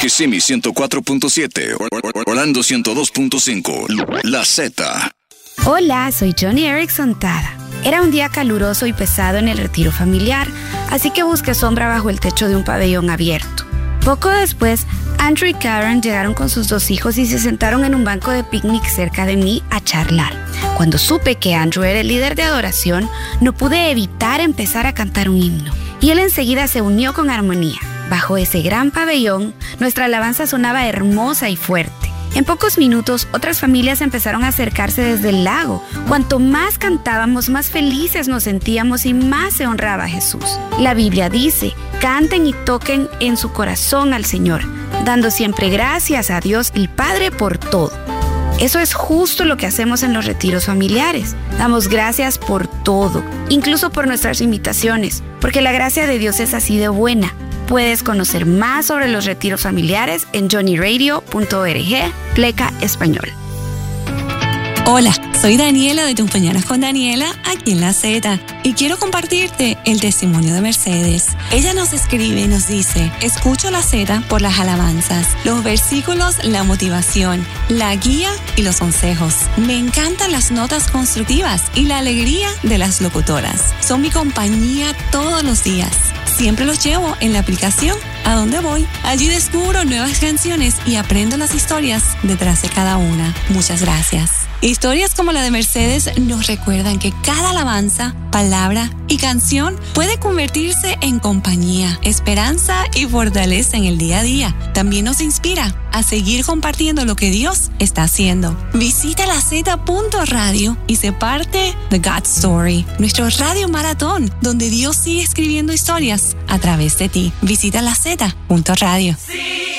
Kissimmee 104.7, Orlando 102.5, La Z. Hola, soy Johnny Erickson Tada. Era un día caluroso y pesado en el retiro familiar, así que busqué sombra bajo el techo de un pabellón abierto. Poco después, Andrew y Karen llegaron con sus 2 hijos y se sentaron en un banco de picnic cerca de mí a charlar. Cuando supe que Andrew era el líder de adoración, no pude evitar empezar a cantar un himno. Y él enseguida se unió con armonía. Bajo ese gran pabellón, nuestra alabanza sonaba hermosa y fuerte. En pocos minutos, otras familias empezaron a acercarse desde el lago. Cuanto más cantábamos, más felices nos sentíamos y más se honraba a Jesús. La Biblia dice, canten y toquen en su corazón al Señor, dando siempre gracias a Dios el Padre por todo. Eso es justo lo que hacemos en los retiros familiares. Damos gracias por todo, incluso por nuestras limitaciones, porque la gracia de Dios es así de buena. Puedes conocer más sobre los retiros familiares en johnnyradio.org, pleca español. Hola, soy Daniela de Tus Mañanas con Daniela, aquí en La Z, y quiero compartirte el testimonio de Mercedes. Ella nos escribe y nos dice, escucho La Z por las alabanzas, los versículos, la motivación, la guía y los consejos. Me encantan las notas constructivas y la alegría de las locutoras. Son mi compañía todos los días. Siempre los llevo en la aplicación a donde voy. Allí descubro nuevas canciones y aprendo las historias detrás de cada una. Muchas gracias. Historias como la de Mercedes nos recuerdan que cada alabanza, palabra y canción puede convertirse en compañía, esperanza y fortaleza en el día a día. También nos inspira a seguir compartiendo lo que Dios está haciendo. Visita LaZ.radio y sé parte de God's Story, nuestro radio maratón, donde Dios sigue escribiendo historias a través de ti. Visita LaZ.radio.